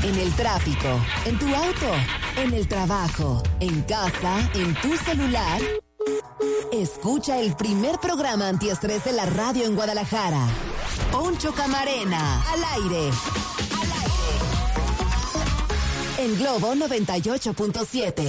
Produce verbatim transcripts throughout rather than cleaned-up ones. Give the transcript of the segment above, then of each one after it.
En el tráfico, en tu auto, en el trabajo, en casa, en tu celular. Escucha el primer programa antiestrés de la radio en Guadalajara. Poncho Camarena, al aire. Al aire. En Globo noventa y ocho punto siete.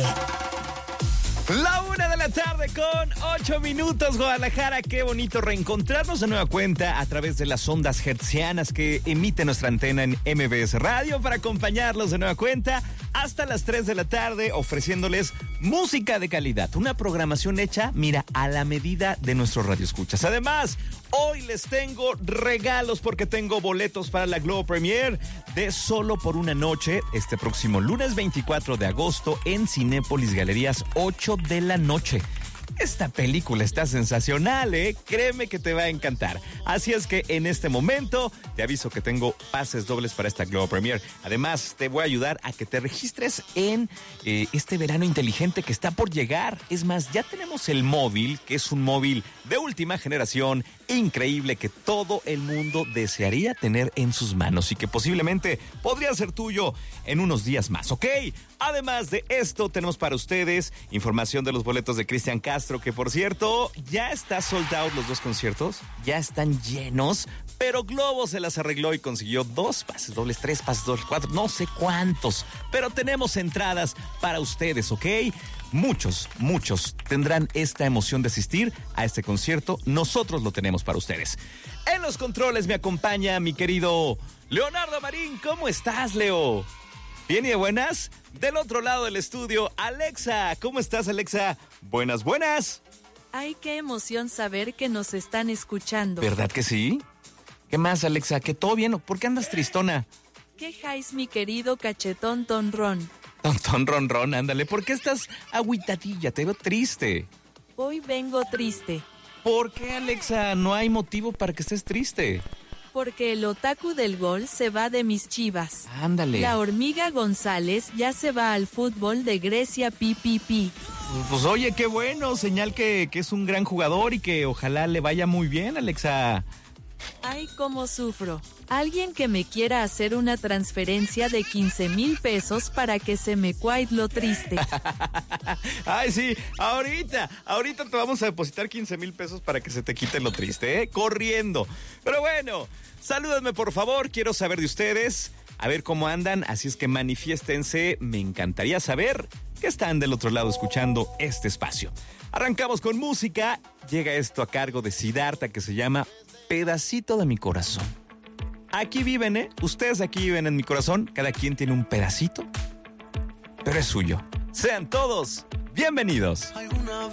La una de la tarde con ocho minutos, Guadalajara. Qué bonito reencontrarnos de nueva cuenta a través de las ondas hertzianas que emite nuestra antena en M B S Radio para acompañarlos de nueva cuenta hasta las tres de la tarde, ofreciéndoles música de calidad. Una programación hecha, mira, a la medida de nuestros radioescuchas. Además, hoy les tengo regalos porque tengo boletos para la Globo Premier de Solo por una Noche este próximo lunes veinticuatro de agosto en Cinépolis Galerías, ocho de la noche. Esta película está sensacional, ¿eh? Créeme que te va a encantar. Así es que en este momento te aviso que tengo pases dobles para esta Globo Premier. Además, te voy a ayudar a que te registres en eh, este verano inteligente que está por llegar. Es más, ya tenemos el móvil, que es un móvil de última generación, increíble, que todo el mundo desearía tener en sus manos y que posiblemente podría ser tuyo en unos días más, ¿ok? Además de esto, tenemos para ustedes información de los boletos de Cristian Castro, que por cierto, ya está sold out los dos conciertos, ya están llenos, pero Globo se las arregló y consiguió dos pases dobles, tres pases dobles, cuatro, no sé cuántos, pero tenemos entradas para ustedes, ¿ok? Muchos, muchos tendrán esta emoción de asistir a este concierto. Nosotros lo tenemos para ustedes. En los controles me acompaña mi querido Leonardo Marín. ¿Cómo estás, Leo? ¿Bien y de buenas? Del otro lado del estudio, Alexa. ¿Cómo estás, Alexa? Buenas, buenas. Ay, qué emoción saber que nos están escuchando. ¿Verdad que sí? ¿Qué más, Alexa? ¿Que todo bien? ¿Por qué andas tristona? ¿Qué jais, mi querido cachetón tonrón? Tontón ronrón, ándale. ¿Por qué estás agüitadilla? Te veo triste. Hoy vengo triste. ¿Por qué, Alexa? No hay motivo para que estés triste. Porque el otaku del gol se va de mis Chivas. Ándale. La hormiga González ya se va al fútbol de Grecia Pi Pi Pi. Pues oye, qué bueno, señal que, que es un gran jugador y que ojalá le vaya muy bien, Alexa. Ay, cómo sufro. Alguien que me quiera hacer una transferencia de quince mil pesos para que se me cuaid lo triste. Ay, sí, ahorita, ahorita te vamos a depositar quince mil pesos para que se te quite lo triste, ¿eh? Corriendo. Pero bueno, salúdenme por favor, quiero saber de ustedes, a ver cómo andan, así es que manifiéstense, me encantaría saber que están del otro lado escuchando este espacio. Arrancamos con música, llega esto a cargo de Siddhartha que se llama Pedacito de mi corazón. Aquí viven, ¿eh? Ustedes aquí viven en mi corazón. Cada quien tiene un pedacito, pero es suyo. Sean todos bienvenidos. Alguna